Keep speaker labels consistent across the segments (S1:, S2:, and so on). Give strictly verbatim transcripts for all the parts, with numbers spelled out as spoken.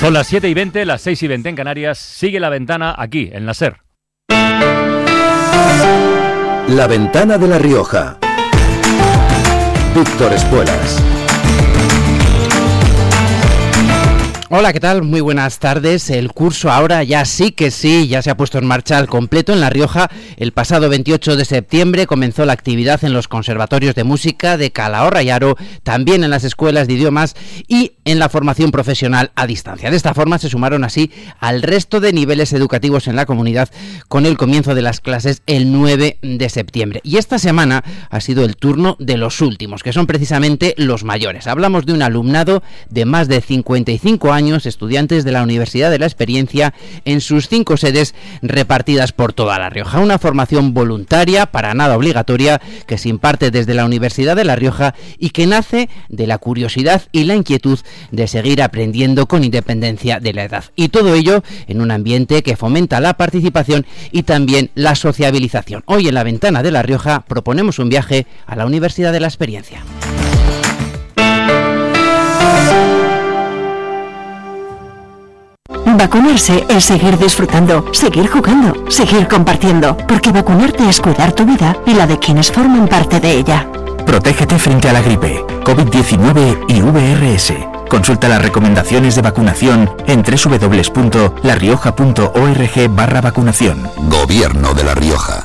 S1: Son las siete y veinte, las seis y veinte en Canarias. Sigue La Ventana aquí, en la SER.
S2: La Ventana de La Rioja. Víctor Espuelas.
S3: Hola, ¿qué tal? Muy buenas tardes. El curso ahora ya sí que sí, ya se ha puesto en marcha al completo en La Rioja. El pasado veintiocho de septiembre comenzó la actividad en los conservatorios de música de Calahorra y Haro, también en las escuelas de idiomas y en la formación profesional a distancia. De esta forma se sumaron así al resto de niveles educativos en la comunidad con el comienzo de las clases el nueve de septiembre. Y esta semana ha sido el turno de los últimos, que son precisamente los mayores. Hablamos de un alumnado de más de cincuenta y cinco años, estudiantes de la Universidad de la Experiencia en sus cinco sedes repartidas por toda La Rioja. Una formación voluntaria, para nada obligatoria, que se imparte desde la Universidad de La Rioja y que nace de la curiosidad y la inquietud de seguir aprendiendo con independencia de la edad. Y todo ello en un ambiente que fomenta la participación y también la sociabilización. Hoy en La Ventana de La Rioja proponemos un viaje a la Universidad de la Experiencia.
S4: Vacunarse es seguir disfrutando, seguir jugando, seguir compartiendo, porque vacunarte es cuidar tu vida y la de quienes forman parte de ella.
S5: Protégete frente a la gripe, COVID diecinueve y V R S. Consulta las recomendaciones de vacunación en doble u doble u doble u punto la rioja punto org barra vacunación.
S2: Gobierno de La Rioja.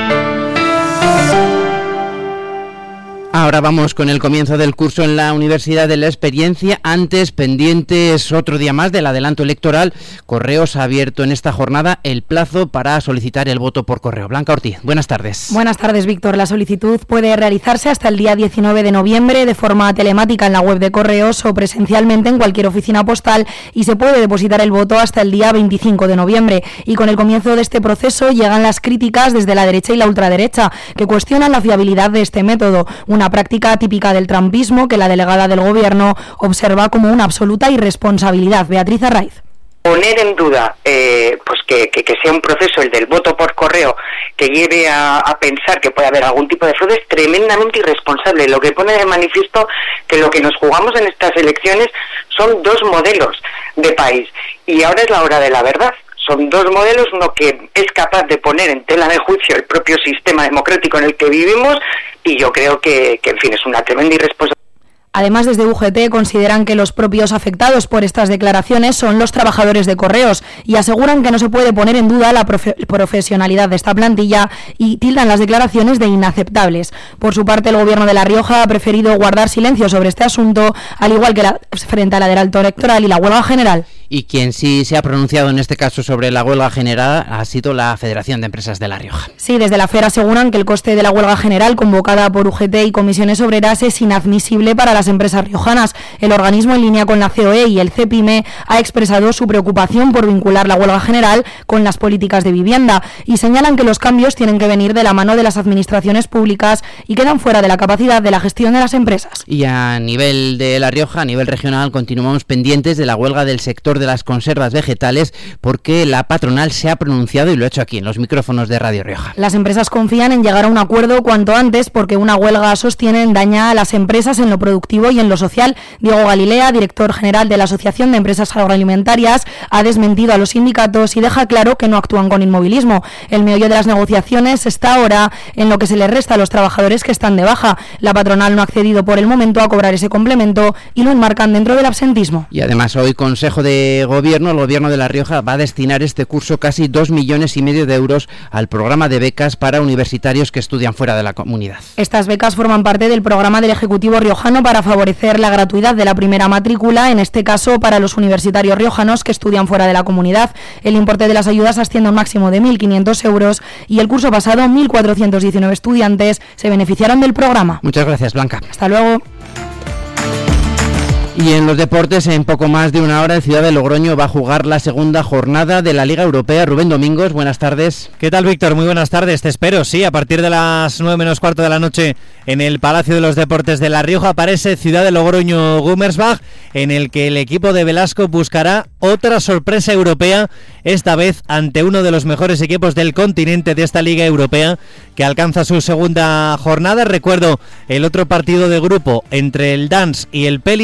S3: Ahora vamos con el comienzo del curso en la Universidad de la Experiencia. Antes, pendientes otro día más del adelanto electoral. Correos ha abierto en esta jornada el plazo para solicitar el voto por correo. Blanca Ortiz, buenas tardes.
S6: Buenas tardes, Víctor. La solicitud puede realizarse hasta el día diecinueve de noviembre de forma telemática en la web de Correos o presencialmente en cualquier oficina postal y se puede depositar el voto hasta el día veinticinco de noviembre. Y con el comienzo de este proceso llegan las críticas desde la derecha y la ultraderecha, que cuestionan la fiabilidad de este método. Una práctica típica del trumpismo que la delegada del Gobierno observa como una absoluta irresponsabilidad. Beatriz Arraiz.
S7: Poner en duda eh, pues que, que, que sea un proceso, el del voto por correo, que lleve a, a pensar que puede haber algún tipo de fraude es tremendamente irresponsable. Lo que pone de manifiesto que lo que nos jugamos en estas elecciones son dos modelos de país y ahora es la hora de la verdad. Son dos modelos, uno que es capaz de poner en tela de juicio el propio sistema democrático en el que vivimos y yo creo que, que en fin, es una tremenda irresponsabilidad.
S6: Además, desde U G T consideran que los propios afectados por estas declaraciones son los trabajadores de Correos y aseguran que no se puede poner en duda la profe- profesionalidad de esta plantilla y tildan las declaraciones de inaceptables. Por su parte, el Gobierno de La Rioja ha preferido guardar silencio sobre este asunto, al igual que la, frente al adelanto electoral y la huelga general.
S3: Y quien sí se ha pronunciado en este caso sobre la huelga general ha sido la Federación de Empresas de La Rioja.
S6: Sí, desde la FER aseguran que el coste de la huelga general convocada por U G T y comisiones obreras es inadmisible para las empresas riojanas. El organismo, en línea con la C O E y el CEPIME, ha expresado su preocupación por vincular la huelga general con las políticas de vivienda y señalan que los cambios tienen que venir de la mano de las administraciones públicas y quedan fuera de la capacidad de la gestión de las empresas.
S3: Y a nivel de La Rioja, a nivel regional, continuamos pendientes de la huelga del sector de las conservas vegetales porque la patronal se ha pronunciado y lo ha hecho aquí en los micrófonos de Radio Rioja.
S6: Las empresas confían en llegar a un acuerdo cuanto antes porque una huelga, sostienen, daña a las empresas en lo productivo y en lo social. Diego Galilea, director general de la Asociación de Empresas Agroalimentarias, ha desmentido a los sindicatos y deja claro que no actúan con inmovilismo. El meollo de las negociaciones está ahora en lo que se les resta a los trabajadores que están de baja. La patronal no ha accedido por el momento a cobrar ese complemento y lo enmarcan dentro del absentismo.
S3: Y además hoy Consejo de Gobierno, el Gobierno de La Rioja va a destinar este curso casi dos millones y medio de euros al programa de becas para universitarios que estudian fuera de la comunidad.
S6: Estas becas forman parte del programa del Ejecutivo riojano para favorecer la gratuidad de la primera matrícula, en este caso para los universitarios riojanos que estudian fuera de la comunidad. El importe de las ayudas asciende a un máximo de mil quinientos euros y el curso pasado mil cuatrocientos diecinueve estudiantes se beneficiaron del programa.
S3: Muchas gracias, Blanca.
S6: Hasta luego.
S3: Y en los deportes, en poco más de una hora, el Ciudad de Logroño va a jugar la segunda jornada de la Liga Europea. Rubén Domingos, buenas tardes.
S8: ¿Qué tal, Víctor? Muy buenas tardes, te espero. Sí, a partir de las nueve menos cuarto de la noche en el Palacio de los Deportes de La Rioja aparece Ciudad de Logroño Gummersbach, en el que el equipo de Velasco buscará otra sorpresa europea, esta vez ante uno de los mejores equipos del continente de esta Liga Europea, que alcanza su segunda jornada. Recuerdo el otro partido de grupo entre el Dans y el Pelister,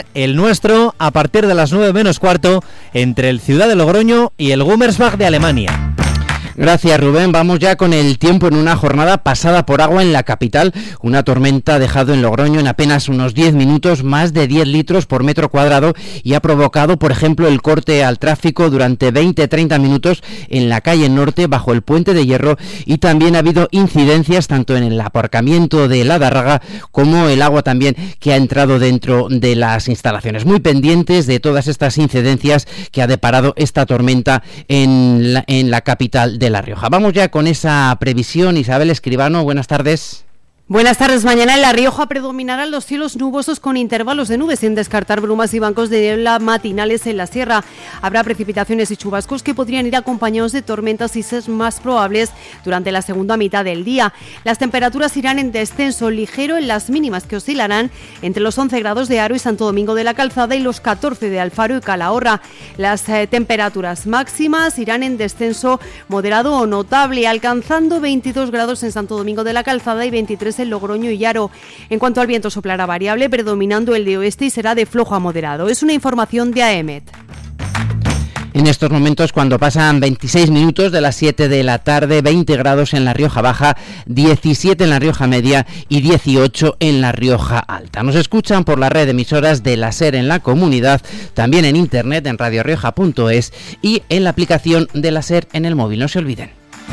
S8: ser el nuestro a partir de las nueve menos cuarto entre el Ciudad de Logroño y el Gummersbach de Alemania.
S3: Gracias, Rubén. Vamos ya con el tiempo en una jornada pasada por agua en la capital. Una tormenta ha dejado en Logroño en apenas unos diez minutos más de diez litros por metro cuadrado y ha provocado, por ejemplo, el corte al tráfico durante veinte a treinta minutos en la calle Norte bajo el Puente de Hierro, y también ha habido incidencias tanto en el aparcamiento de la Dárraga como el agua también que ha entrado dentro de las instalaciones. Muy pendientes de todas estas incidencias que ha deparado esta tormenta en la, en la capital de La Rioja. Vamos ya con esa previsión. Isabel Escribano, buenas tardes.
S9: Buenas tardes. Mañana en La Rioja predominarán los cielos nubosos con intervalos de nubes, sin descartar brumas y bancos de niebla matinales en la sierra. Habrá precipitaciones y chubascos que podrían ir acompañados de tormentas y ser más probables durante la segunda mitad del día. Las temperaturas irán en descenso ligero en las mínimas, que oscilarán entre los once grados de Haro y Santo Domingo de la Calzada y los catorce de Alfaro y Calahorra. Las eh, temperaturas máximas irán en descenso moderado o notable, alcanzando veintidós grados en Santo Domingo de la Calzada y veintitrés en Logroño y Haro. En cuanto al viento, soplará variable, predominando el de oeste y será de flojo a moderado. Es una información de A E M E T.
S3: En estos momentos, cuando pasan veintiséis minutos de las siete de la tarde, veinte grados en La Rioja Baja, diecisiete en La Rioja Media y dieciocho en La Rioja Alta. Nos escuchan por la red de emisoras de la SER en la comunidad, también en internet en radio rioja punto es y en la aplicación de la SER en el móvil. No se olviden.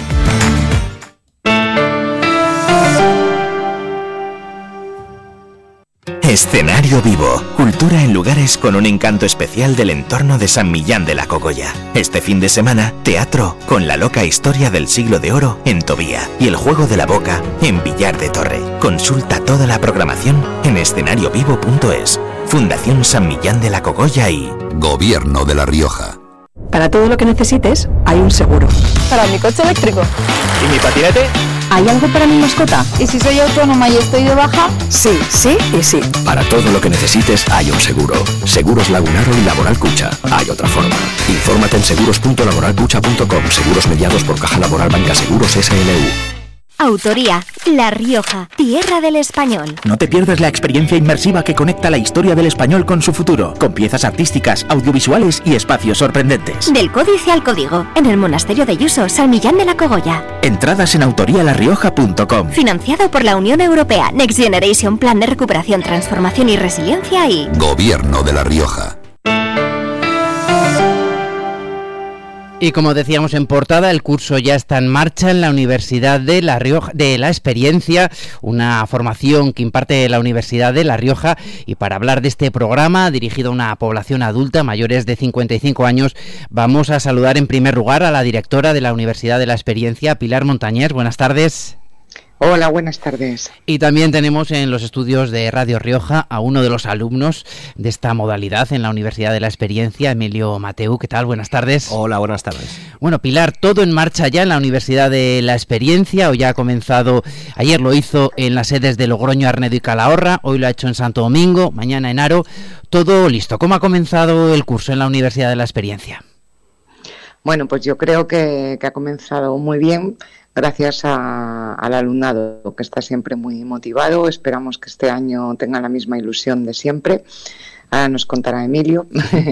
S5: Escenario vivo, cultura en lugares con un encanto especial del entorno de San Millán de la Cogolla. Este fin de semana, teatro con la loca historia del siglo de oro en Tobía y el juego de la boca en Villar de Torre. Consulta toda la programación en escenario vivo punto es. Fundación San Millán de la Cogolla y
S2: Gobierno de La Rioja.
S4: Para todo lo que necesites, hay un seguro.
S10: Para mi coche eléctrico.
S8: ¿Y mi patinete?
S4: ¿Hay algo para mi mascota?
S10: ¿Y si soy autónoma y estoy de baja?
S4: Sí, sí y sí.
S2: Para todo lo que necesites hay un seguro. Seguros Lagunaro y Laboral Cucha. Hay otra forma. Infórmate en seguros punto laboral cucha punto com. Seguros mediados por Caja Laboral Banca Seguros S L U.
S11: Autoría, La Rioja, tierra del español.
S5: No te pierdas la experiencia inmersiva que conecta la historia del español con su futuro, con piezas artísticas, audiovisuales y espacios sorprendentes.
S11: Del códice al código, en el monasterio de Yuso, San Millán de la Cogolla.
S5: Entradas en autoría la rioja punto com.
S11: Financiado por la Unión Europea, Next Generation, Plan de Recuperación, Transformación y Resiliencia y
S2: Gobierno de La Rioja.
S3: Y como decíamos en portada, el curso ya está en marcha en la Universidad de La Rioja, de La Experiencia, una formación que imparte la Universidad de La Rioja. Y para hablar de este programa dirigido a una población adulta, mayores de cincuenta y cinco años, vamos a saludar en primer lugar a la directora de la Universidad de La Experiencia, Pilar Montañés. Buenas tardes.
S12: Hola, buenas tardes.
S3: Y también tenemos en los estudios de Radio Rioja a uno de los alumnos de esta modalidad en la Universidad de la Experiencia, Emilio Mateu. ¿Qué tal? Buenas tardes.
S13: Hola, buenas tardes.
S3: Bueno, Pilar, todo en marcha ya en la Universidad de la Experiencia. Hoy ya ha comenzado, ayer lo hizo en las sedes de Logroño, Arnedo y Calahorra, hoy lo ha hecho en Santo Domingo, mañana en Haro. Todo listo. ¿Cómo ha comenzado el curso en la Universidad de la Experiencia?
S12: Bueno, pues yo creo que, que ha comenzado muy bien. Gracias a, al alumnado, que está siempre muy motivado. Esperamos que este año tenga la misma ilusión de siempre. Ahora nos contará Emilio,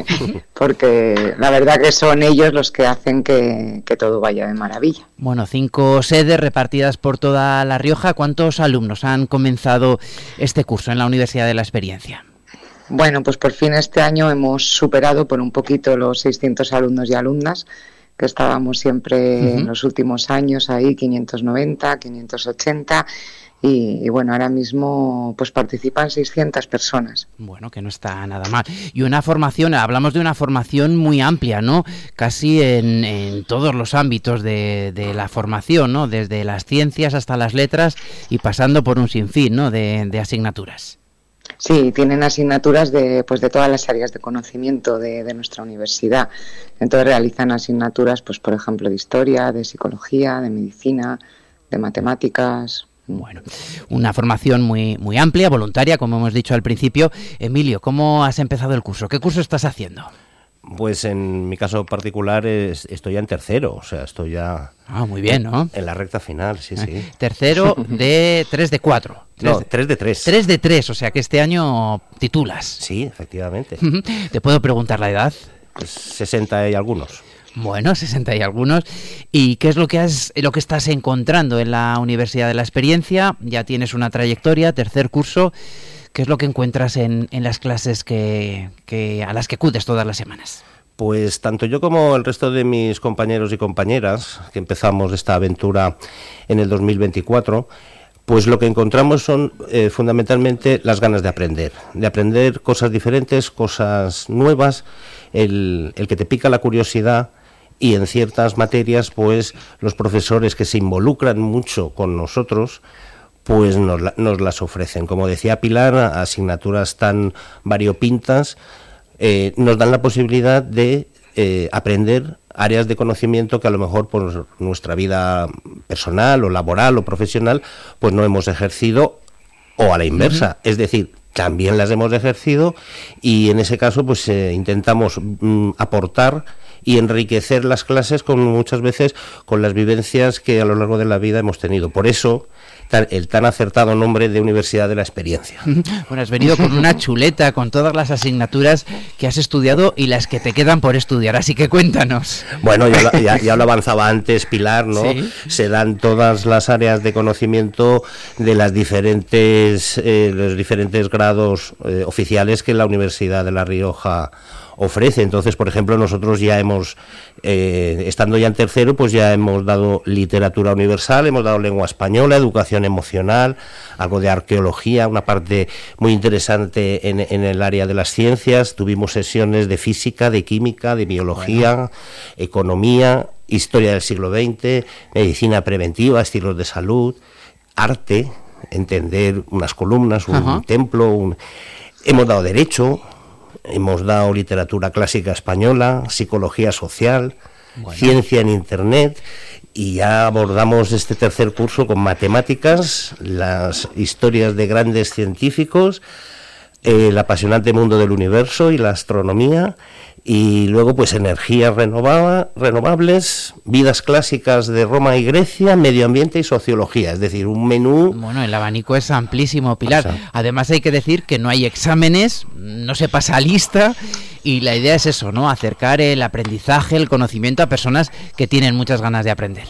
S12: porque la verdad que son ellos los que hacen que, que todo vaya de maravilla.
S3: Bueno, cinco sedes repartidas por toda La Rioja. ¿Cuántos alumnos han comenzado este curso en la Universidad de la Experiencia?
S12: Bueno, pues por fin este año hemos superado por un poquito los seiscientos alumnos y alumnas, que estábamos siempre uh-huh. en los últimos años ahí, quinientos noventa, quinientos ochenta, y, y bueno, ahora mismo pues participan seiscientas personas.
S3: Bueno, que no está nada mal. Y una formación, hablamos de una formación muy amplia, ¿no? Casi en, en todos los ámbitos de, de la formación, ¿no? Desde las ciencias hasta las letras y pasando por un sinfín, ¿no? de, de asignaturas.
S12: Sí, tienen asignaturas de pues de todas las áreas de conocimiento de, de nuestra universidad. Entonces realizan asignaturas, pues por ejemplo, de historia, de psicología, de medicina, de matemáticas.
S3: Bueno, una formación muy muy amplia, voluntaria, como hemos dicho al principio. Emilio, ¿cómo has empezado el curso? ¿Qué curso estás haciendo?
S13: Pues en mi caso particular es, estoy ya en tercero, o sea, estoy ya...
S3: Ah, muy bien, ¿no?
S13: En la recta final, sí, sí.
S3: Tercero de tres de cuatro.
S13: No, tres de tres.
S3: tres de tres, o sea que este año titulas.
S13: Sí, efectivamente.
S3: ¿Te puedo preguntar la edad?
S13: Pues sesenta y algunos.
S3: Bueno, sesenta y algunos. ¿Y qué es lo que has, lo que estás encontrando en la Universidad de la Experiencia? Ya tienes una trayectoria, tercer curso. ¿Qué es lo que encuentras en, en las clases que, que a las que acudes todas las semanas?
S13: Pues tanto yo como el resto de mis compañeros y compañeras, que empezamos esta aventura en el dos mil veinticuatro, pues lo que encontramos son eh, fundamentalmente las ganas de aprender, de aprender cosas diferentes, cosas nuevas, el, el que te pica la curiosidad. Y en ciertas materias, pues los profesores que se involucran mucho con nosotros, pues nos, la, nos las ofrecen. Como decía Pilar, asignaturas tan variopintas eh, nos dan la posibilidad de eh, aprender áreas de conocimiento que a lo mejor por nuestra vida personal o laboral o profesional pues no hemos ejercido, o a la inversa, uh-huh. Es decir, también las hemos ejercido, y en ese caso pues eh, intentamos mm, aportar y enriquecer las clases con muchas veces con las vivencias que a lo largo de la vida hemos tenido. Por eso tan, el tan acertado nombre de Universidad de la Experiencia.
S3: Bueno, has venido con una chuleta con todas las asignaturas que has estudiado y las que te quedan por estudiar, así que cuéntanos.
S13: Bueno, ya, ya, ya lo avanzaba antes Pilar, ¿no? ¿Sí? Se dan todas las áreas de conocimiento de las diferentes eh, los diferentes grados eh, oficiales que la Universidad de La Rioja ofrece. Entonces, por ejemplo, nosotros ya hemos, eh, estando ya en tercero, pues ya hemos dado literatura universal, hemos dado lengua española, educación emocional, algo de arqueología, una parte muy interesante en, en el área de las ciencias. Tuvimos sesiones de física, de química, de biología, bueno. economía, historia del siglo veinte, medicina preventiva, estilos de salud, arte, entender unas columnas, un Ajá. templo, un... hemos dado derecho. Hemos dado literatura clásica española, psicología social, bueno. ciencia en Internet, y ya abordamos este tercer curso con matemáticas, las historias de grandes científicos, eh, el apasionante mundo del universo y la astronomía, y luego pues energías renova, renovables, vidas clásicas de Roma y Grecia, medio ambiente y sociología, es decir, un menú...
S3: Bueno, el abanico es amplísimo, Pilar. O sea, además hay que decir que no hay exámenes, no se pasa lista, y la idea es eso, ¿no? Acercar el aprendizaje, el conocimiento a personas que tienen muchas ganas de aprender.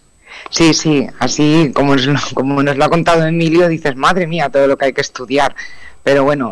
S12: Sí, sí, así como nos lo, como nos lo ha contado Emilio, dices, madre mía, todo lo que hay que estudiar. Pero bueno,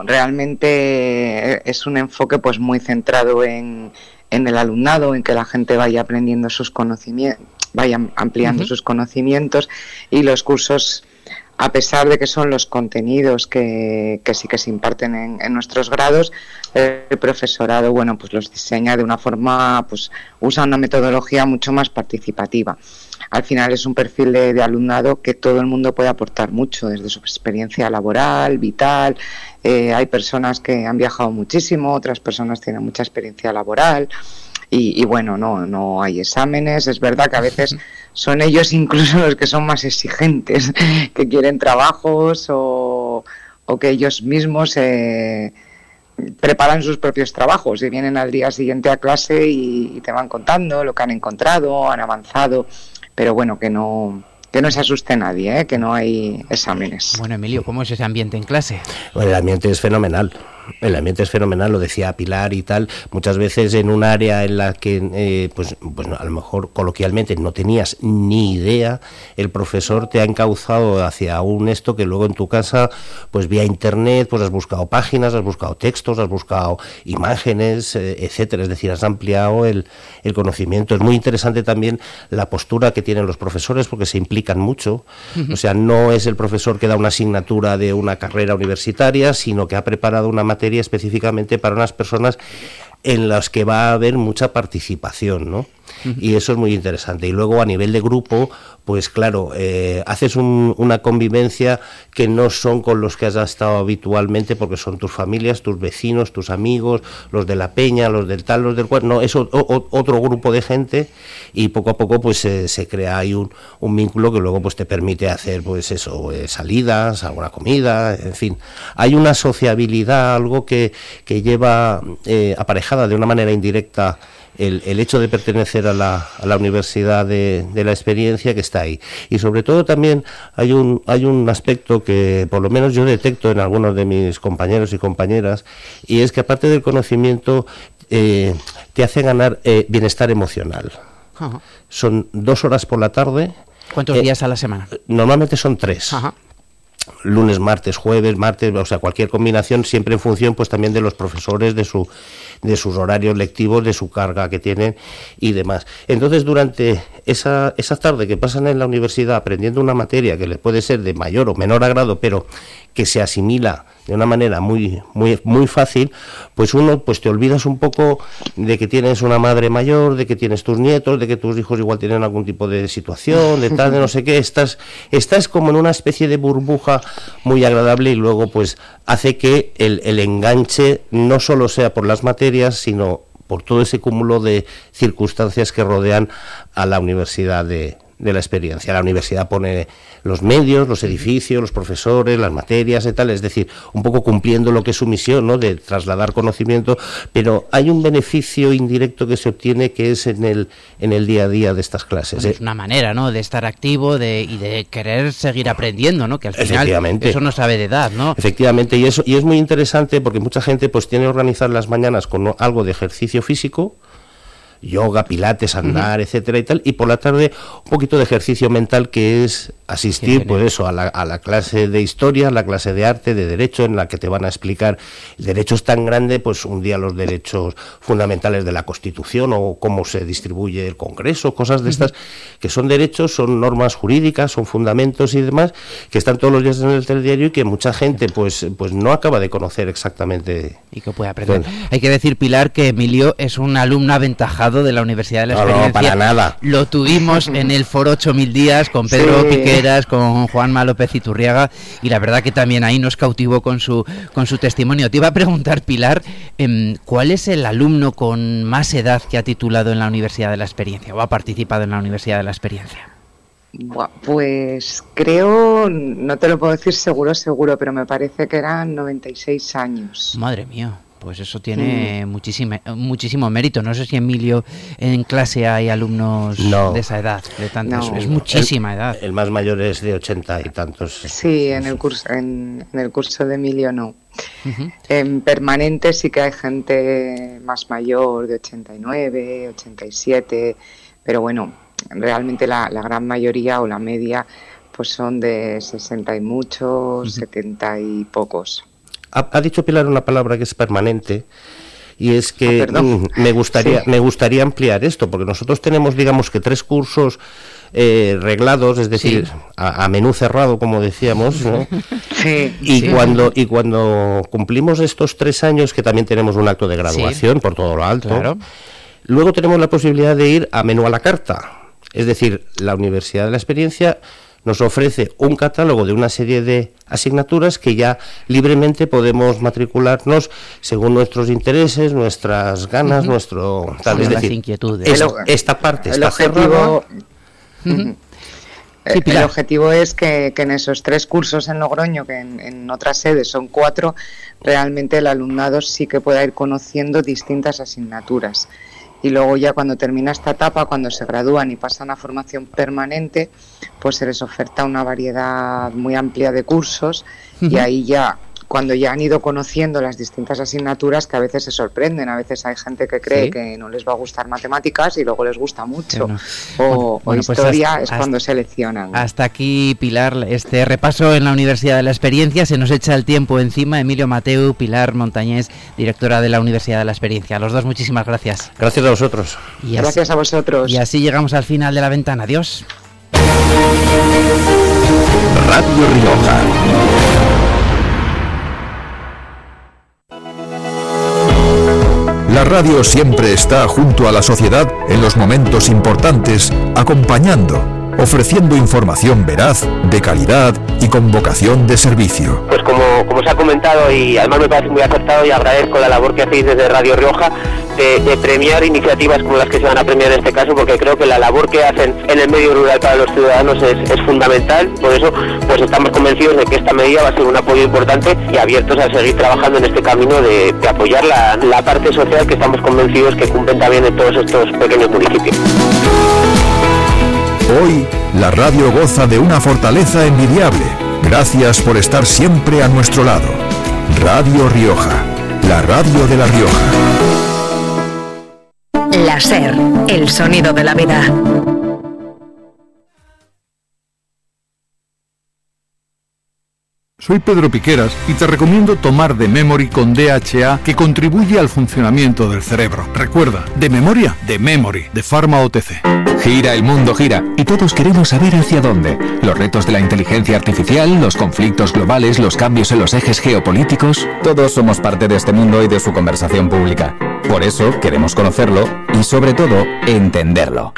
S12: realmente es un enfoque pues muy centrado en, en el alumnado, en que la gente vaya aprendiendo sus conocimientos, vaya ampliando uh-huh. sus conocimientos, y los cursos, a pesar de que son los contenidos que, que sí que se imparten en, en nuestros grados, el profesorado, bueno, pues los diseña de una forma, pues usa una metodología mucho más participativa. Al final es un perfil de, de alumnado que todo el mundo puede aportar mucho, desde su experiencia laboral, vital. Eh, hay personas que han viajado muchísimo, otras personas tienen mucha experiencia laboral, y, y bueno, no, no hay exámenes. Es verdad que a veces son ellos incluso los que son más exigentes, que quieren trabajos o, o que ellos mismos eh, preparan sus propios trabajos y vienen al día siguiente a clase y, y te van contando lo que han encontrado, han avanzado. Pero bueno, que no que no se asuste nadie, ¿eh? Que no hay exámenes.
S3: Bueno, Emilio, ¿cómo es ese ambiente en clase?
S13: Bueno, el ambiente es fenomenal. El ambiente es fenomenal, lo decía Pilar y tal. Muchas veces en un área en la que, eh, pues, pues a lo mejor coloquialmente no tenías ni idea, el profesor te ha encauzado hacia un esto que luego en tu casa, pues vía internet, pues has buscado páginas, has buscado textos, has buscado imágenes, eh, etcétera. Es decir, has ampliado el, el conocimiento. Es muy interesante también la postura que tienen los profesores, porque se implican mucho. Uh-huh. O sea, no es el profesor que da una asignatura de una carrera universitaria, sino que ha preparado una materia específicamente para unas personas en las que va a haber mucha participación, ¿no? Uh-huh. Y eso es muy interesante. Y luego a nivel de grupo, pues claro, eh, haces un, una convivencia que no son con los que has estado habitualmente, porque son tus familias, tus vecinos, tus amigos, los de la peña, los del tal, los del cual, no, es o, o, otro grupo de gente, y poco a poco pues eh, se crea ahí un, un vínculo que luego pues te permite hacer pues eso, eh, salidas, alguna comida, en fin. Hay una sociabilidad, algo que, que lleva eh, aparejado reflejada de una manera indirecta el, el hecho de pertenecer a la, a la universidad de, de la experiencia que está ahí. Y sobre todo también hay un, hay un aspecto que por lo menos yo detecto en algunos de mis compañeros y compañeras, y es que aparte del conocimiento eh, te hace ganar eh, bienestar emocional. Ajá. Son dos horas por la tarde.
S3: ¿Cuántos eh, días a la semana?
S13: Normalmente son tres.
S3: Ajá.
S13: Lunes, martes, jueves, martes, o sea, cualquier combinación, siempre en función pues también de los profesores, de su de sus horarios lectivos, de su carga que tienen y demás. Entonces, durante esa, esa tarde que pasan en la universidad aprendiendo una materia que les puede ser de mayor o menor agrado, pero que se asimila de una manera muy muy muy fácil, pues uno pues te olvidas un poco de que tienes una madre mayor, de que tienes tus nietos, de que tus hijos igual tienen algún tipo de situación, de tal, de no sé qué, estás estás como en una especie de burbuja muy agradable, y luego pues hace que el, el enganche no solo sea por las materias, sino por todo ese cúmulo de circunstancias que rodean a la universidad de, de la experiencia. La universidad pone los medios, los edificios, los profesores, las materias y tal, es decir, un poco cumpliendo lo que es su misión, ¿no?, de trasladar conocimiento, pero hay un beneficio indirecto que se obtiene, que es en el en el día a día de estas clases.
S3: Bueno, es una manera, ¿no?, de estar activo de, y de querer seguir aprendiendo, ¿no?, que al final eso no sabe de edad, ¿no?
S13: Efectivamente, y eso y es muy interesante porque mucha gente pues tiene que organizar las mañanas con algo de ejercicio físico, yoga, pilates, andar, uh-huh. etcétera y tal, y por la tarde un poquito de ejercicio mental, que es asistir pues eso a la, a la clase de historia, a la clase de arte, de derecho, en la que te van a explicar el derecho es tan grande, pues un día los derechos fundamentales de la Constitución o cómo se distribuye el Congreso, cosas de estas, uh-huh. que son derechos, son normas jurídicas, son fundamentos y demás, que están todos los días en el telediario y que mucha gente pues pues no acaba de conocer exactamente.
S3: Y que puede aprender. Bueno. Hay que decir, Pilar, que Emilio es un alumno aventajado de la Universidad de la Experiencia.
S13: No, no, para nada.
S3: Lo tuvimos en el foro ocho mil días con Pedro sí. Piqueras, con Juanma López Iturriaga, y la verdad que también ahí nos cautivó con su con su testimonio. Te iba a preguntar, Pilar, eh, ¿cuál es el alumno con más edad que ha titulado en la Universidad de la Experiencia o ha participado en la Universidad de la Experiencia?
S12: Pues creo, no te lo puedo decir seguro, seguro, pero me parece que eran noventa y seis años.
S3: Madre mía. Pues eso tiene mm. muchísimo, muchísimo mérito. No sé si, Emilio, en clase hay alumnos no. de esa edad. De tantos, no. Es muchísima
S13: el,
S3: edad.
S13: El más mayor es de ochenta y tantos.
S12: Sí, en el curso, en, en el curso de Emilio no. Uh-huh. En permanente sí que hay gente más mayor, de ochenta y nueve, ochenta y siete, pero bueno, realmente la, la gran mayoría o la media pues son de sesenta y muchos, uh-huh. setenta y pocos.
S13: Ha, ha dicho Pilar una palabra que es permanente, y es que ah, mm, me gustaría sí. me gustaría ampliar esto, porque nosotros tenemos, digamos, que tres cursos eh, reglados, es decir, sí. a, a menú cerrado, como decíamos, ¿no?
S12: Sí,
S13: y
S12: sí.
S13: cuando y cuando cumplimos estos tres años, que también tenemos un acto de graduación sí. por todo lo alto,
S3: claro.
S13: luego tenemos la posibilidad de ir a menú a la carta, es decir, la Universidad de la Experiencia nos ofrece un catálogo de una serie de asignaturas que ya libremente podemos matricularnos según nuestros intereses, nuestras ganas, uh-huh. nuestro tal,
S3: sí,
S13: es decir,
S3: inquietudes.
S13: Es, esta parte
S12: el
S13: está
S12: objetivo,
S13: uh-huh.
S12: sí, el objetivo es que, que en esos tres cursos en Logroño, que en, en otras sedes son cuatro, realmente el alumnado sí que pueda ir conociendo distintas asignaturas. Y luego ya cuando termina esta etapa, cuando se gradúan y pasan a formación permanente, pues se les oferta una variedad muy amplia de cursos, uh-huh. y ahí ya, cuando ya han ido conociendo las distintas asignaturas, que a veces se sorprenden, a veces hay gente que cree ¿sí? que no les va a gustar matemáticas y luego les gusta mucho, bueno, o, bueno, o bueno, historia, pues hasta, es cuando hasta, seleccionan.
S3: Hasta aquí, Pilar, este repaso en la Universidad de la Experiencia. Se nos echa el tiempo encima. Emilio Mateu, Pilar Montañés, directora de la Universidad de la Experiencia. A los dos, muchísimas gracias.
S13: Gracias a vosotros.
S12: Y gracias así, a vosotros.
S3: Y así llegamos al final de la ventana. Adiós.
S2: Radio Rioja. La radio siempre está junto a la sociedad en los momentos importantes, acompañando, ofreciendo información veraz, de calidad y con vocación de servicio.
S13: Pues como
S14: como, como se ha comentado, y además me parece muy acertado, y agradezco la labor que hacéis desde Radio Rioja de, de premiar iniciativas como las que se van a premiar en este caso, porque creo que la labor que hacen en el medio rural para los ciudadanos es, es fundamental. Por eso pues estamos convencidos de que esta medida va a ser un apoyo importante y abiertos a seguir trabajando en este camino de, de apoyar la, la parte social que estamos convencidos que cumplen también en todos estos pequeños municipios.
S15: Hoy, la radio goza de una fortaleza envidiable. Gracias por estar siempre a nuestro lado. Radio Rioja, la radio de La Rioja.
S16: La SER, el sonido de la vida.
S17: Soy Pedro Piqueras y te recomiendo tomar de Memory con D H A, que contribuye al funcionamiento del cerebro. Recuerda, de memoria, de Memory, de Pharma O T C.
S2: Gira, el mundo gira, y todos queremos saber hacia dónde. Los retos de la inteligencia artificial, los conflictos globales, los cambios en los ejes geopolíticos. Todos somos parte de este mundo y de su conversación pública. Por eso queremos conocerlo y, sobre todo, entenderlo.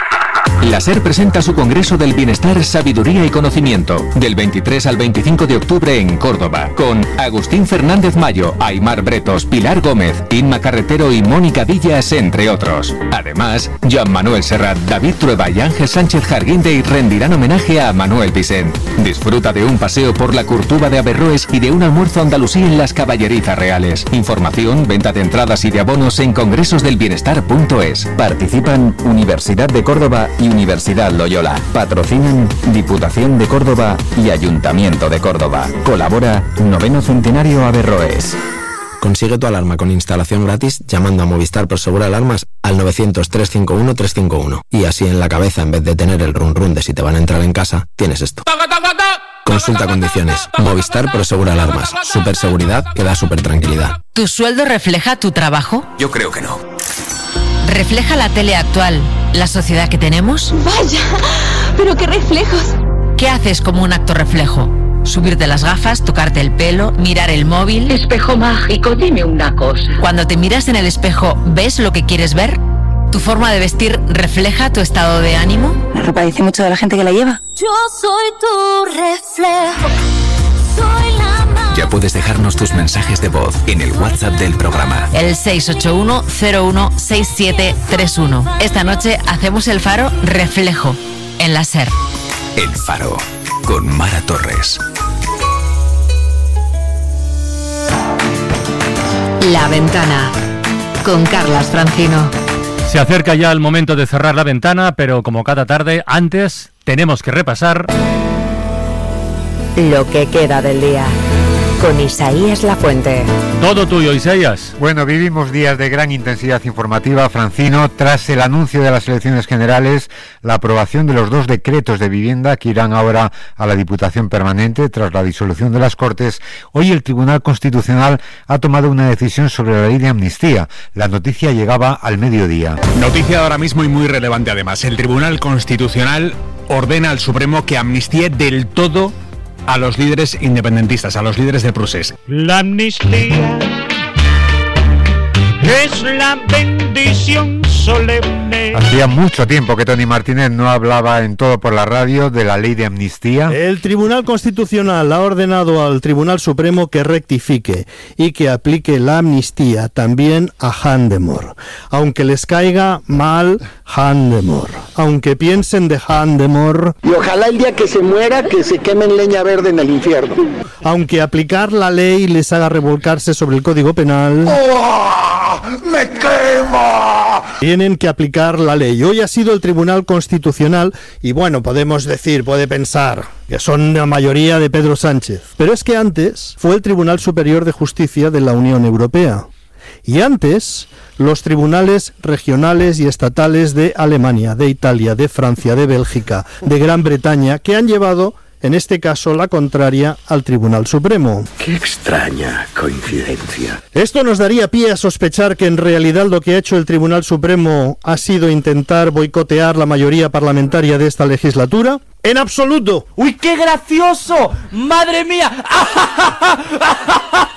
S2: La SER presenta su Congreso del Bienestar, Sabiduría y Conocimiento, del veintitrés al veinticinco de octubre en Córdoba, con Agustín Fernández Mayo, Aymar Bretos, Pilar Gómez, Inma Carretero y Mónica Villas, entre otros. Además, Joan Manuel Serrat, David Trueba y Ángel Sánchez Jarguinde rendirán homenaje a Manuel Vicent. Disfruta de un paseo por la Curtuba de Averroes y de un almuerzo andalusí en las Caballerizas Reales. Información, venta de entradas y de abonos en congresosdelbienestar punto es. Participan Universidad de Córdoba y Universidad Loyola. Patrocinan Diputación de Córdoba y Ayuntamiento de Córdoba. Colabora Noveno Centenario Averroes.
S18: Consigue tu alarma con instalación gratis llamando a Movistar Prosegur Alarmas al novecientos, trescientos cincuenta y uno, trescientos cincuenta y uno. Y así en la cabeza, en vez de tener el run run de si te van a entrar en casa, tienes esto. Consulta condiciones. Movistar Prosegur Alarmas. Super seguridad que da super tranquilidad.
S19: ¿Tu sueldo refleja tu trabajo?
S18: Yo creo que no.
S19: ¿Refleja la tele actual la sociedad que tenemos?
S10: Vaya, pero qué reflejos.
S19: ¿Qué haces como un acto reflejo? Subirte las gafas, tocarte el pelo, mirar el móvil.
S20: Espejo mágico, dime una cosa.
S19: Cuando te miras en el espejo, ¿ves lo que quieres ver? ¿Tu forma de vestir refleja tu estado de ánimo?
S20: La ropa dice mucho de la gente que la lleva.
S21: Yo soy tu reflejo. Soy la
S2: Ya puedes dejarnos tus mensajes de voz en el WhatsApp del programa.
S19: El seis ocho uno, cero uno, seis siete tres uno. Esta noche hacemos el Faro Reflejo en la SER.
S2: El Faro, con Mara Torres.
S16: La Ventana, con Carlas Francino.
S1: Se acerca ya el momento de cerrar la ventana, pero como cada tarde, antes tenemos que repasar
S16: lo que queda del día, con Isaías Lafuente.
S1: Todo tuyo, Isaías.
S22: Bueno, vivimos días de gran intensidad informativa, Francino, tras el anuncio de las elecciones generales, la aprobación de los dos decretos de vivienda que irán ahora a la Diputación Permanente tras la disolución de las Cortes. Hoy el Tribunal Constitucional ha tomado una decisión sobre la ley de amnistía. La noticia llegaba al mediodía.
S23: Noticia ahora mismo y muy relevante además. El Tribunal Constitucional ordena al Supremo que amnistíe del todo a los líderes independentistas, a los líderes del procés.
S24: La amnistía es la bendición solemne.
S22: Hacía mucho tiempo que Tony Martínez no hablaba en Todo por la Radio de la ley de amnistía.
S25: El Tribunal Constitucional ha ordenado al Tribunal Supremo que rectifique y que aplique la amnistía también a Handemor. Aunque les caiga mal Handemor, aunque piensen de Handemor,
S26: y ojalá el día que se muera que se quemen leña verde en el infierno.
S25: Aunque aplicar la ley les haga revolcarse sobre el Código Penal.
S26: ¡Oh, me quema!
S25: Tienen que aplicar la ley. Hoy ha sido el Tribunal Constitucional y bueno, podemos decir, puede pensar que son la mayoría de Pedro Sánchez. Pero es que antes fue el Tribunal Superior de Justicia de la Unión Europea. Y antes, los tribunales regionales y estatales de Alemania, de Italia, de Francia, de Bélgica, de Gran Bretaña, que han llevado, en este caso, la contraria al Tribunal Supremo.
S26: ¡Qué extraña coincidencia!
S25: Esto nos daría pie a sospechar que en realidad lo que ha hecho el Tribunal Supremo ha sido intentar boicotear la mayoría parlamentaria de esta legislatura. ¡En absoluto!
S27: ¡Uy, qué gracioso! ¡Madre mía!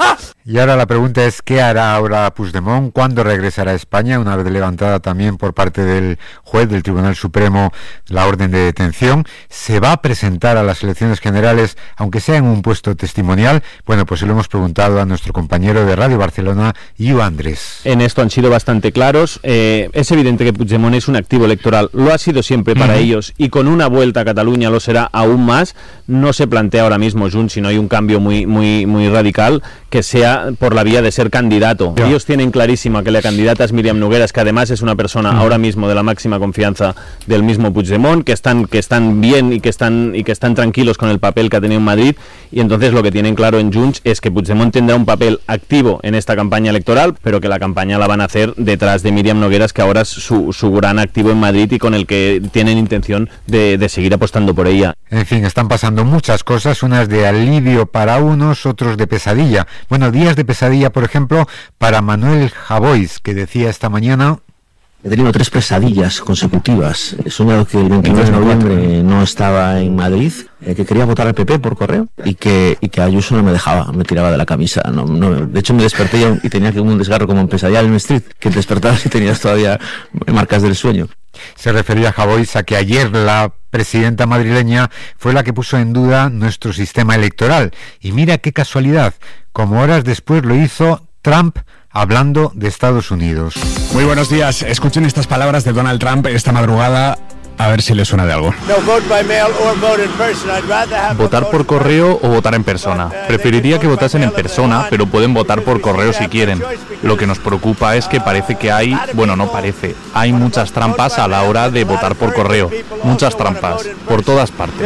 S22: Y ahora la pregunta es, ¿qué hará ahora Puigdemont? ¿Cuándo regresará a España? Una vez levantada también por parte del juez del Tribunal Supremo la orden de detención. ¿Se va a presentar a las elecciones generales, aunque sea en un puesto testimonial? Bueno, pues se lo hemos preguntado a nuestro compañero de Radio Barcelona, Iu Andrés.
S4: En esto han sido bastante claros. Eh, es evidente que Puigdemont es un activo electoral. Lo ha sido siempre para uh-huh. ellos, y con una vuelta a Cataluña lo será aún más. No se plantea ahora mismo Junts, si no hay un cambio muy, muy, muy radical, que sea por la vía de ser candidato. Ya. Ellos tienen clarísima que la candidata es Míriam Nogueras, que además es una persona mm. ahora mismo de la máxima confianza del mismo Puigdemont, que están que están bien y que están y que están tranquilos con el papel que ha tenido en Madrid, y entonces lo que tienen claro en Junts es que Puigdemont tendrá un papel activo en esta campaña electoral, pero que la campaña la van a hacer detrás de Míriam Nogueras, que ahora es su, su gran activo en Madrid y con el que tienen intención de, de seguir apostando por ella.
S22: En fin, están pasando muchas cosas, unas de alivio para unos, otros de pesadilla. Bueno, días de pesadilla, por ejemplo, para Manuel Javois, que decía esta mañana:
S5: he tenido tres pesadillas consecutivas. Soñado que el veintinueve de noviembre no estaba en Madrid, eh, que quería votar al P P por correo y que, y que Ayuso no me dejaba, me tiraba de la camisa. No, no, de hecho me desperté y, y tenía que un desgarro como en Pesadilla en Elm Street, que te despertabas y tenías todavía marcas del sueño.
S22: Se refería a Javois a que ayer la presidenta madrileña fue la que puso en duda nuestro sistema electoral. Y mira qué casualidad, como horas después lo hizo Trump, hablando de Estados Unidos.
S23: Muy buenos días. Escuchen estas palabras de Donald Trump esta madrugada, a ver si les suena de algo.
S6: Votar por correo o votar en persona. Preferiría que votasen en persona, pero pueden votar por correo si quieren. Lo que nos preocupa es que parece que hay, bueno, no parece, hay muchas trampas a la hora de votar por correo. Muchas trampas, por todas partes.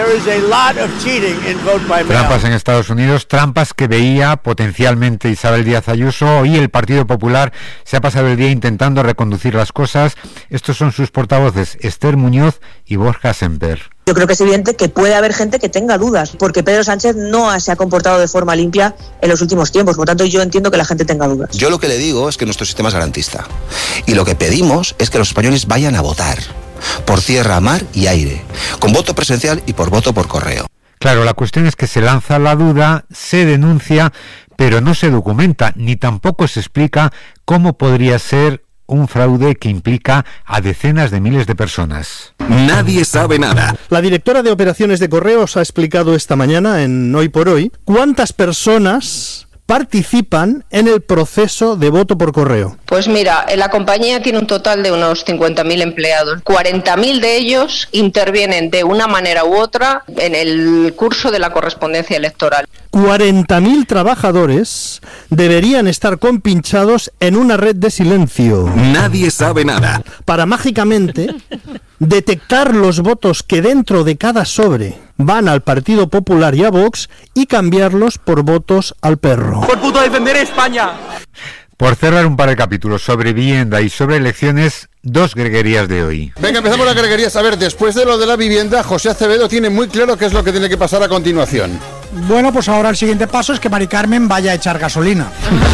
S22: Trampas en Estados Unidos, trampas que veía potencialmente Isabel Díaz Ayuso, y el Partido Popular se ha pasado el día intentando reconducir las cosas. Estos son sus portavoces, Esther Muñoz y Borja Semper.
S7: Yo creo que es evidente que puede haber gente que tenga dudas, porque Pedro Sánchez no se ha comportado de forma limpia en los últimos tiempos. Por lo tanto, yo entiendo que la gente tenga dudas.
S8: Yo lo que le digo es que nuestro sistema es garantista. Y lo que pedimos es que los españoles vayan a votar, por tierra, mar y aire, con voto presencial y por voto por correo.
S22: Claro, la cuestión es que se lanza la duda, se denuncia, pero no se documenta, ni tampoco se explica cómo podría ser un fraude que implica a decenas de miles de personas.
S15: Nadie sabe nada.
S25: La directora de operaciones de correos ha explicado esta mañana en Hoy por Hoy cuántas personas participan en el proceso de voto por correo.
S9: Pues mira, la compañía tiene un total de unos cincuenta mil empleados. cuarenta mil de ellos intervienen de una manera u otra en el curso de la correspondencia electoral.
S25: cuarenta mil trabajadores deberían estar compinchados en una red de silencio.
S15: Nadie sabe nada.
S25: Para mágicamente detectar los votos que dentro de cada sobre van al Partido Popular y a Vox y cambiarlos por votos al perro.
S27: ¡Por puto defender España!
S22: Por cerrar un par de capítulos sobre vivienda y sobre elecciones, dos greguerías de hoy.
S28: Venga, empezamos las greguerías. A ver, después de lo de la vivienda, José Acevedo tiene muy claro qué es lo que tiene que pasar a continuación.
S29: Bueno, pues ahora el siguiente paso es que Mari Carmen vaya a echar gasolina.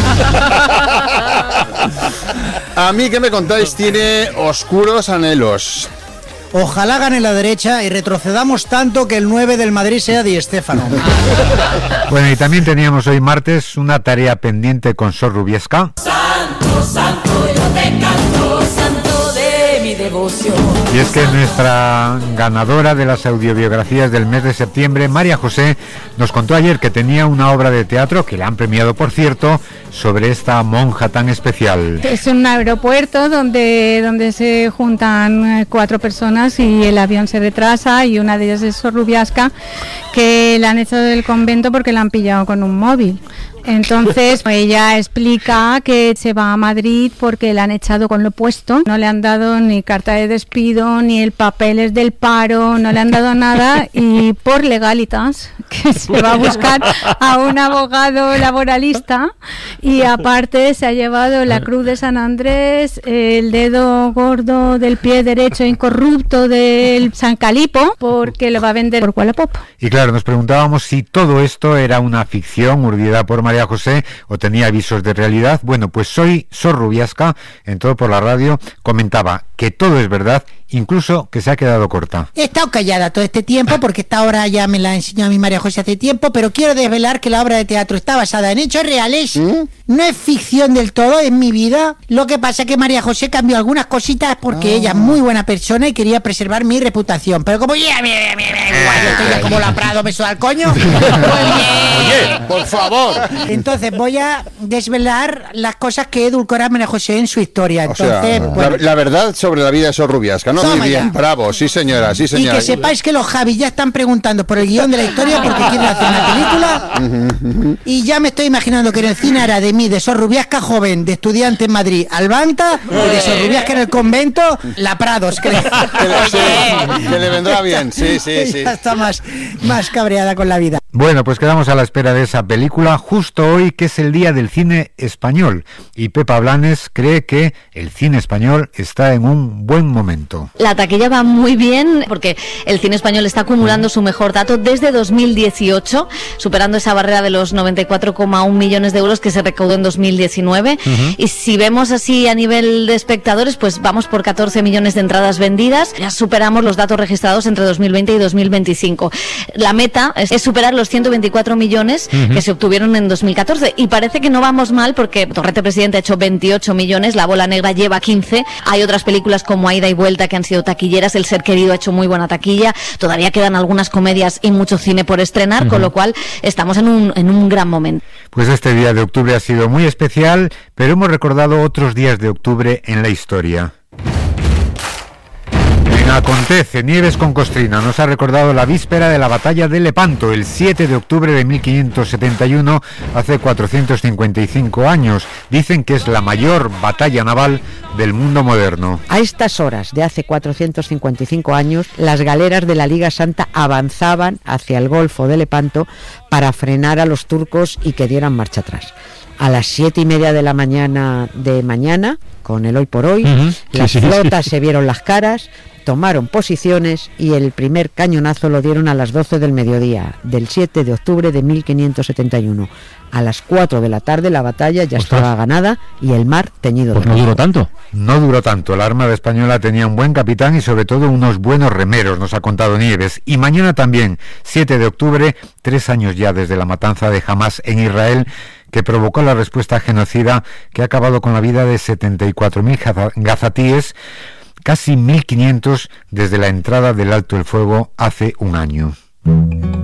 S28: A mí, ¿qué me contáis? Tiene oscuros anhelos.
S29: Ojalá gane la derecha y retrocedamos tanto que el nueve del Madrid sea Di Stéfano.
S22: Bueno, y también teníamos hoy martes una tarea pendiente con Sor Rubiesca.
S21: Santo, santo, yo te canto, santo de mi devoción.
S22: Y es que nuestra ganadora de las audiobiografías del mes de septiembre, María José, nos contó ayer que tenía una obra de teatro, que la han premiado por cierto, sobre esta monja tan especial.
S30: Es un aeropuerto donde, donde se juntan cuatro personas y el avión se retrasa, y una de ellas es Sor Rubiasca, que la han echado del convento porque la han pillado con un móvil. Entonces ella explica que se va a Madrid porque la han echado con lo puesto, no le han dado ni carta de despido, ni el papeles del paro, no le han dado nada, y por legalitas, que se va a buscar a un abogado laboralista, y aparte se ha llevado la cruz de San Andrés, el dedo gordo del pie derecho incorrupto del San Calipo, porque lo va a vender por Wallapop.
S22: Y claro, nos preguntábamos si todo esto era una ficción urdida por María María José o tenía visos de realidad. Bueno, pues soy Sor Rubiasca, en Todo por la Radio, comentaba que todo es verdad, incluso que se ha quedado corta.
S29: He estado callada todo este tiempo porque esta obra ya me la enseñó a mi María José hace tiempo, pero quiero desvelar que la obra de teatro está basada en hechos reales. ¿Mm? No es ficción del todo, es mi vida. Lo que pasa es que María José cambió algunas cositas porque oh. ella es muy buena persona y quería preservar mi reputación. Pero como ya, mira, mira, mira, igual, yo estoy ya como la Prado, me suda al coño.
S28: Oye, por favor.
S29: Entonces voy a desvelar las cosas que edulcora María José en su historia. Entonces,
S28: o sea,
S29: bueno,
S28: la, la verdad sobre la vida de Sor Rubiasca, ¿no?
S29: Toma
S28: Muy bien,
S29: ya.
S28: bravo, sí señora, sí señora.
S29: Y que sepáis que los Javis ya están preguntando por el guión de la historia porque quieren hacer una película. Y ya me estoy imaginando que en el cine hará de mí, de Sor Rubiasca joven, de estudiante en Madrid, Albanta, y de Sor Rubiasca en el convento, la Prados, creo.
S28: Que le, sí, que le vendrá bien, sí, sí, sí.
S29: Ya está más, más cabreada con la vida.
S22: Bueno, pues quedamos a la espera de esa película justo hoy, que es el Día del Cine Español. Y Pepa Blanes cree que el cine español está en un buen momento.
S3: La taquilla va muy bien porque el cine español está acumulando su mejor dato desde dos mil dieciocho, superando esa barrera de los noventa y cuatro coma uno millones de euros que se recaudó en dos mil diecinueve. Uh-huh. Y si vemos así a nivel de espectadores, pues vamos por catorce millones de entradas vendidas. Ya superamos los datos registrados entre dos mil veinte y dos mil veinticinco. La meta es, es superar los ciento veinticuatro millones uh-huh. que se obtuvieron en dos mil catorce. Y parece que no vamos mal porque Torrete Presidente ha hecho veintiocho millones, La Bola Negra lleva quince. Hay otras películas como Ida y Vuelta que han sido taquilleras. El Ser Querido ha hecho muy buena taquilla. Todavía quedan algunas comedias y mucho cine por estrenar, uh-huh. con lo cual estamos en un, en un gran momento.
S22: Pues este día de octubre ha sido muy especial, pero hemos recordado otros días de octubre en la historia. Acontece, Nieves con Costrina nos ha recordado la víspera de la batalla de Lepanto, el siete de octubre de mil quinientos setenta y uno, hace cuatrocientos cincuenta y cinco años. Dicen que es la mayor batalla naval del mundo moderno.
S10: A estas horas de hace cuatrocientos cincuenta y cinco años, las galeras de la Liga Santa avanzaban hacia el Golfo de Lepanto para frenar a los turcos y que dieran marcha atrás. A las siete y media de la mañana de mañana, con el hoy por hoy, uh-huh. las sí, flotas sí. se vieron las caras, tomaron posiciones y el primer cañonazo lo dieron a las doce del mediodía del siete de octubre de mil quinientos setenta y uno. A las cuatro de la tarde la batalla ya Ostras. estaba ganada y el mar teñido
S1: pues
S22: de
S1: no duró tanto.
S22: No duró tanto. La Armada Española tenía un buen capitán y sobre todo unos buenos remeros, nos ha contado Nieves. Y mañana también, siete de octubre, tres años ya desde la matanza de Hamás en Israel, que provocó la respuesta genocida que ha acabado con la vida de setenta y cuatro mil gazatíes, casi mil quinientos desde la entrada del alto el fuego hace un año.